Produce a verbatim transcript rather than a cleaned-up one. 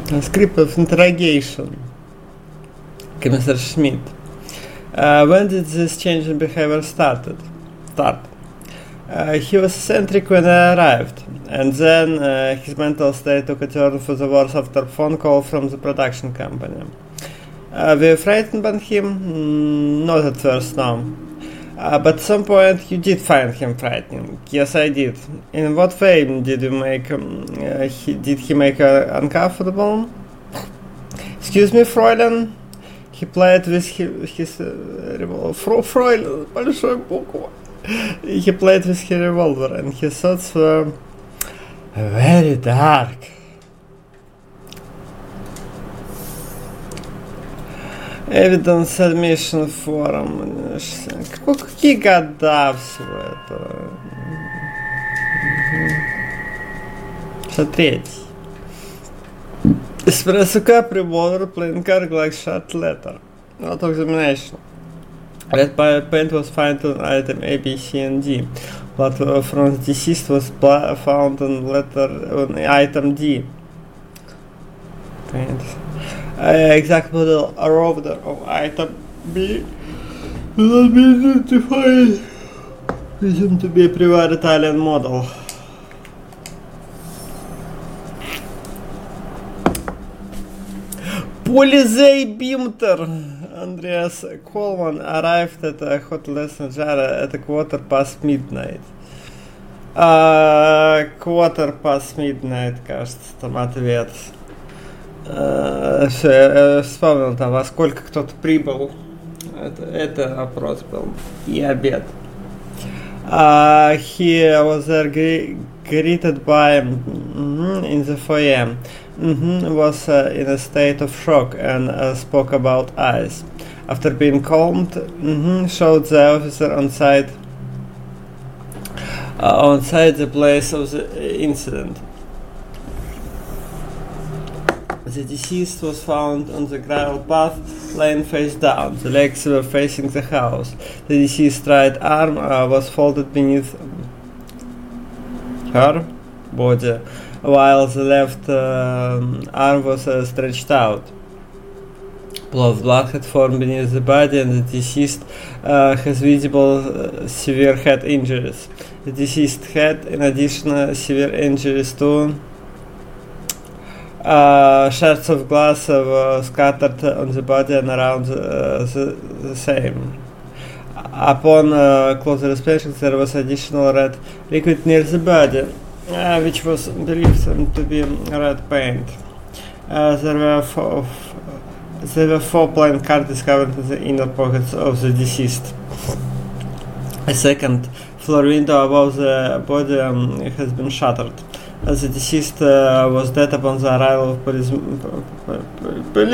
A script of interrogation. Okay, Mister Schmidt. Uh, when did this change in behavior started? Start. Uh, he was eccentric when I arrived, and then uh, his mental state took a turn for the worse after a phone call from the production company. Uh, were you frightened by him? Mm, not at first, no. Uh, but at some point you did find him frightening. Yes, I did. In what way did you make? Um, uh, he, did he make you uncomfortable? Excuse me, Fräulein. He played with his, his uh, revolver. Fro, Fräulein, большой буква. He played with his revolver, and his thoughts were very dark. Evidence admission form. Какие года всего этого? Смотреть. Espresso cup, revolver, playing card, like shot letter. Auto-examination. Red paint was found on item A, B, C, and D. Blood from the deceased was found on letter on item D. Paint. Uh, exact model arrived of item B will not be identified. Presumed to be a private Italian model. Polizei Bimter Andreas Coleman arrived at a hotel Najara at a quarter past midnight. Uh, quarter past midnight, кажется, там ответ. Uh, все, я вспомнил там, во сколько кто-то прибыл. Это, это вопрос был. И обед. Uh, he was there gre- greeted by mm-hmm, in the foyer. Mm-hmm, was uh, in a state of shock and uh, spoke about ice. After being calmed, mm-hmm, showed the officer on site uh, on site the place of the incident. The deceased was found on the gravel path, laying face down. The legs were facing the house. The deceased's right arm uh, was folded beneath her body, while the left uh, arm was uh, stretched out. Pool of blood had formed beneath the body, and the deceased uh, has visible uh, severe head injuries. The deceased had, in addition, uh, severe injuries too. Uh, shards of glass were scattered on the body and around uh, the, the same. Upon uh, closer inspection, there was additional red liquid near the body, uh, which was believed to be red paint. Uh, there were four, there were four playing cards discovered in the inner pockets of the deceased. A second floor window above the body um, has been shattered. The deceased uh, was dead upon the arrival of police.